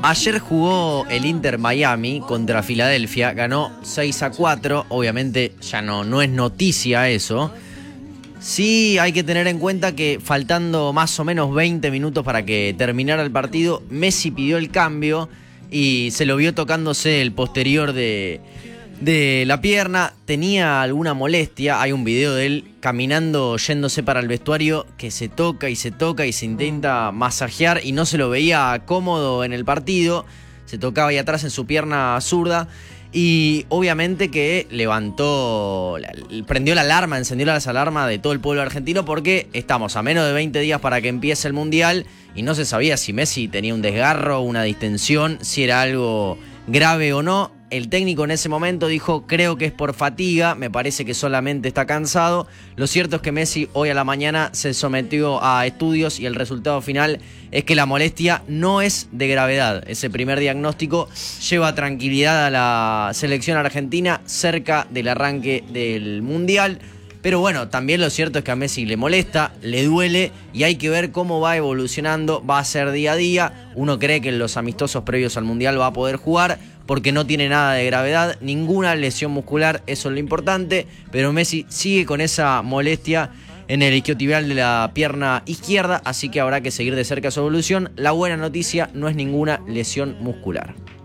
Ayer jugó el Inter Miami contra Filadelfia, ganó 6-4, obviamente ya no es noticia eso. Sí hay que tener en cuenta que faltando más o menos 20 minutos para que terminara el partido, Messi pidió el cambio y se lo vio tocándose el posterior de la pierna, tenía alguna molestia. Hay un video de él caminando, yéndose para el vestuario, que se toca y se intenta masajear y no se lo veía cómodo en el partido. Se tocaba ahí atrás en su pierna zurda y obviamente que prendió la alarma, encendió las alarmas de todo el pueblo argentino, porque estamos a menos de 20 días para que empiece el Mundial y no se sabía si Messi tenía un desgarro, una distensión, si era algo grave o no. El técnico en ese momento dijo: creo que es por fatiga, me parece que solamente está cansado. Lo cierto es que Messi hoy a la mañana se sometió a estudios y el resultado final es que la molestia no es de gravedad. Ese primer diagnóstico lleva tranquilidad a la selección argentina cerca del arranque del Mundial. Pero bueno, también lo cierto es que a Messi le molesta, le duele y hay que ver cómo va evolucionando. Va a ser día a día. Uno cree que en los amistosos previos al Mundial va a poder jugar porque no tiene nada de gravedad, ninguna lesión muscular, eso es lo importante. Pero Messi sigue con esa molestia en el isquiotibial de la pierna izquierda, así que habrá que seguir de cerca su evolución. La buena noticia: no es ninguna lesión muscular.